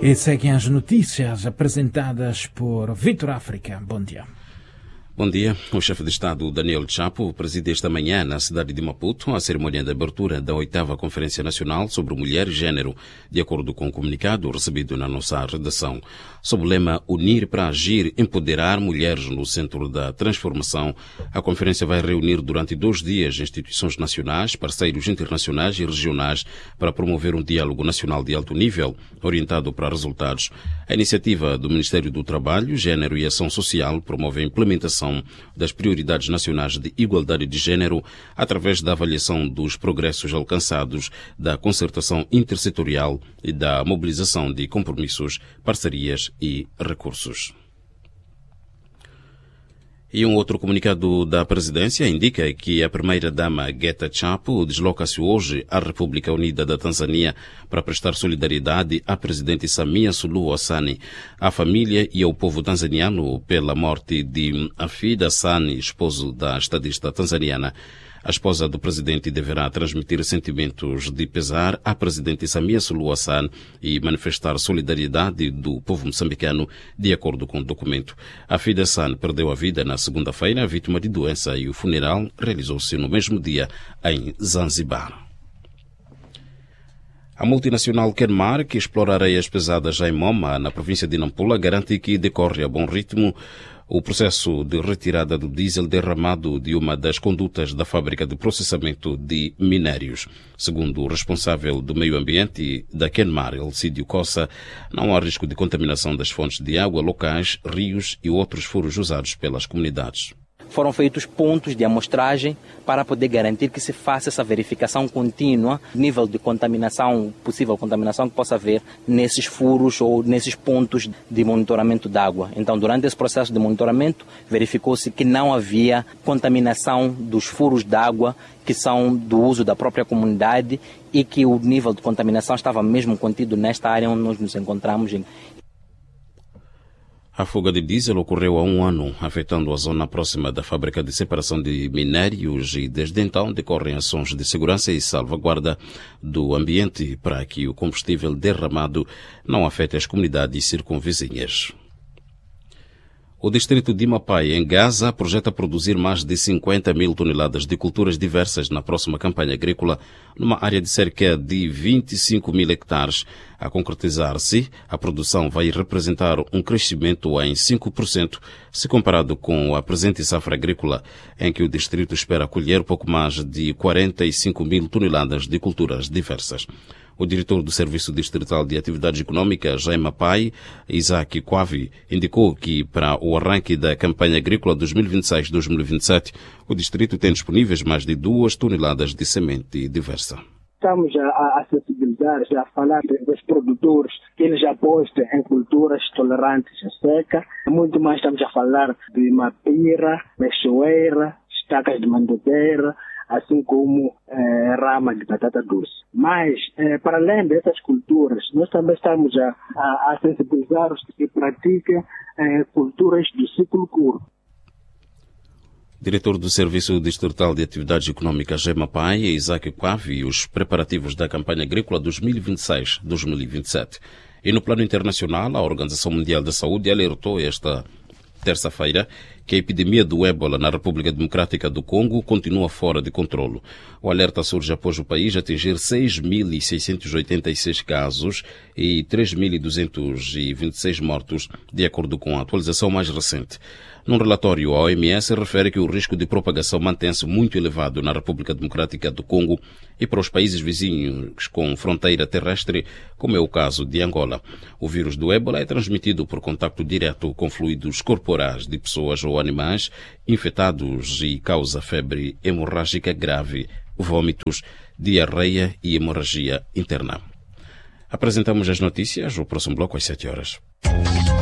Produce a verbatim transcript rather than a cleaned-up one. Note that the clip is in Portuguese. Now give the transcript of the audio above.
E seguem as notícias apresentadas por Vitor África. Bom dia. Bom dia. O chefe de Estado, Daniel Chapo, preside esta manhã na cidade de Maputo a cerimônia de abertura da oitava Conferência Nacional sobre Mulher e Gênero, de acordo com o comunicado recebido na nossa redação. Sob o lema Unir para Agir, Empoderar Mulheres no Centro da Transformação, a conferência vai reunir durante dois dias instituições nacionais, parceiros internacionais e regionais para promover um diálogo nacional de alto nível, orientado para resultados. A iniciativa do Ministério do Trabalho, Gênero e Ação Social promove a implementação das prioridades nacionais de igualdade de gênero através da avaliação dos progressos alcançados, da concertação intersetorial e da mobilização de compromissos, parcerias e recursos. E um outro comunicado da presidência indica que a primeira-dama Geta Chapo desloca-se hoje à República Unida da Tanzânia para prestar solidariedade à presidente Samia Suluhu Hassan, à família e ao povo tanzaniano pela morte de Hafidh Hassan, esposo da estadista tanzaniana. A esposa do presidente deverá transmitir sentimentos de pesar à presidente Samia Suluhu Hassan e manifestar solidariedade do povo moçambicano, de acordo com o documento. Hafidh Hassan perdeu a vida na segunda-feira, vítima de doença, e o funeral realizou-se no mesmo dia em Zanzibar. A multinacional Kenmar, que explora areias pesadas em Moma, na província de Nampula, garante que decorre a bom ritmo o processo de retirada do diesel derramado de uma das condutas da fábrica de processamento de minérios. Segundo o responsável do meio ambiente da Kenmar, Elcídio Cossa, não há risco de contaminação das fontes de água locais, rios e outros furos usados pelas comunidades. Foram feitos pontos de amostragem para poder garantir que se faça essa verificação contínua, nível de contaminação, possível contaminação que possa haver nesses furos ou nesses pontos de monitoramento de água. Então, durante esse processo de monitoramento, verificou-se que não havia contaminação dos furos de água que são do uso da própria comunidade e que o nível de contaminação estava mesmo contido nesta área onde nós nos encontramos. A fuga de diesel ocorreu há um ano, afetando a zona próxima da fábrica de separação de minérios, e desde então decorrem ações de segurança e salvaguarda do ambiente para que o combustível derramado não afete as comunidades circunvizinhas. O distrito de Mapai, em Gaza, projeta produzir mais de cinquenta mil toneladas de culturas diversas na próxima campanha agrícola, numa área de cerca de vinte e cinco mil hectares. A concretizar-se, a produção vai representar um crescimento em cinco por cento, se comparado com a presente safra agrícola, em que o distrito espera colher pouco mais de quarenta e cinco mil toneladas de culturas diversas. O diretor do Serviço Distrital de Atividades Econômicas, em Mapai, Isaac Quavi, indicou que para o arranque da campanha agrícola dois mil e vinte e seis dois mil e vinte e sete, o distrito tem disponíveis mais de duas toneladas de semente diversa. Estamos a, a sensibilizar, a falar dos produtores que eles apostem em culturas tolerantes à seca. Muito mais estamos a falar de mapira, mexoeira, estacas de mandobeira, assim como eh, rama de batata doce. Mas, eh, para além dessas culturas, nós também estamos a, a, a sensibilizar os que praticam eh, culturas do ciclo curto. Diretor do Serviço Distrital de Atividades Econômicas, em Mapai, Isaac Quavi, e os preparativos da campanha agrícola dois mil e vinte e seis dois mil e vinte e sete. E no plano internacional, a Organização Mundial da Saúde alertou esta terça-feira que a epidemia do ébola na República Democrática do Congo continua fora de controlo. O alerta surge após o país atingir seis mil seiscentos e oitenta e seis casos e três mil duzentos e vinte e seis mortos, de acordo com a atualização mais recente. Num relatório, a O M S refere que o risco de propagação mantém-se muito elevado na República Democrática do Congo e para os países vizinhos com fronteira terrestre, como é o caso de Angola. O vírus do ébola é transmitido por contacto direto com fluidos corporais de pessoas ou animais infectados e causa febre hemorrágica grave, vômitos, diarreia e hemorragia interna. Apresentamos as notícias, o próximo bloco às sete horas.